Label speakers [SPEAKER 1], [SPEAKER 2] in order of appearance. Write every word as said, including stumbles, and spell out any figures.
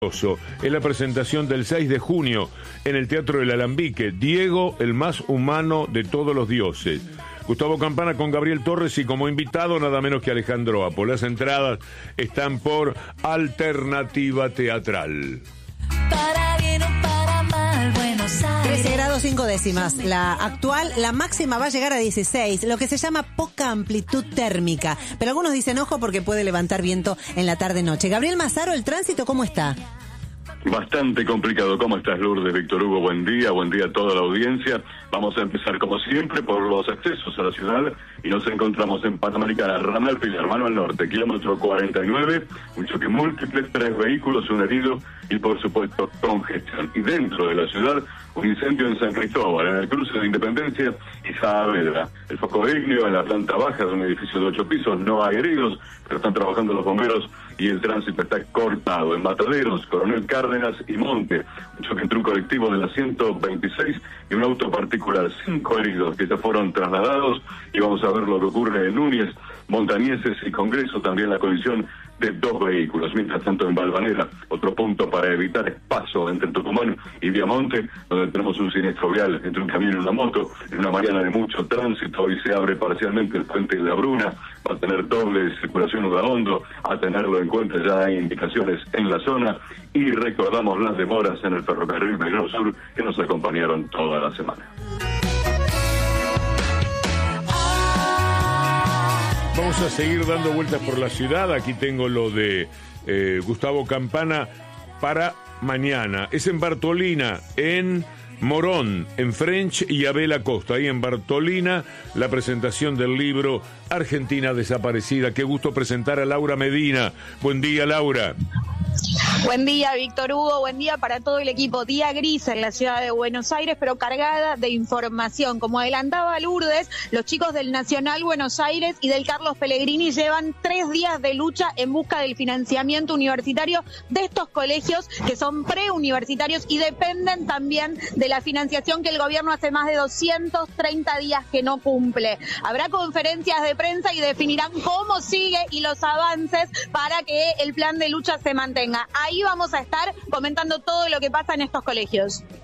[SPEAKER 1] Es la presentación del seis de junio en el Teatro del Alambique. Diego, el más humano de todos los dioses. Gustavo Campana con Gabriel Torres y como invitado nada menos que Alejandro Apo. Las entradas están por Alternativa Teatral.
[SPEAKER 2] Para bien o para mal, Buenos Aires.
[SPEAKER 3] trece grados cinco décimas. La actual, la máxima va a llegar a dieciséis, lo que se llama poca amplitud térmica. Pero algunos dicen ojo porque puede levantar viento en la tarde-noche. Gabriel Mazaro, ¿el tránsito cómo está?
[SPEAKER 4] Bastante complicado. ¿Cómo estás, Lourdes? Víctor Hugo, buen día, buen día a toda la audiencia. Vamos a empezar, como siempre, por los accesos a la ciudad y nos encontramos en Panamericana, Ramal Pilar, mano al norte, kilómetro cuarenta y nueve, un choque múltiple, tres vehículos, un herido y, por supuesto, congestión. Y dentro de la ciudad, un incendio en San Cristóbal, en el cruce de Independencia y Saavedra. El foco ígneo en la planta baja de un edificio de ocho pisos, no hay heridos, pero están trabajando los bomberos y el tránsito está cortado. En Mataderos, Coronel Cárdenas y Monte, un choque entre un colectivo de la ciento veintiséis y un auto particular. Cinco heridos que ya fueron trasladados y vamos a ver lo que ocurre en Núñez, Montañeses y Congreso, también la colisión de dos vehículos. Mientras tanto, en Valvanera, otro punto para evitar espacio entre Tucumán y Viamonte, donde tenemos un siniestro vial entre un camión y una moto, en una mañana de mucho tránsito. Hoy se abre parcialmente el puente de la Bruna, va a tener doble circulación Udaondo, a tenerlo en cuenta, ya hay indicaciones en la zona, y recordamos las demoras en el ferrocarril Belgrano Sur que nos acompañaron toda la semana.
[SPEAKER 1] Vamos a seguir dando vueltas por la ciudad. Aquí tengo lo de eh, Gustavo Campana para mañana. Es en Bartolina, en Morón, en French y Abel Acosta. Ahí en Bartolina, la presentación del libro Argentina Desaparecida. Qué gusto presentar a Laura Medina. Buen día, Laura.
[SPEAKER 5] Buen día, Víctor Hugo, buen día para todo el equipo. Día gris en la ciudad de Buenos Aires, pero cargada de información. Como adelantaba Lourdes, los chicos del Nacional Buenos Aires y del Carlos Pellegrini llevan tres días de lucha en busca del financiamiento universitario de estos colegios que son preuniversitarios y dependen también de la financiación que el gobierno hace más de doscientos treinta días que no cumple. Habrá conferencias de prensa y definirán cómo sigue y los avances para que el plan de lucha se mantenga. Ahí vamos a estar comentando todo lo que pasa en estos colegios.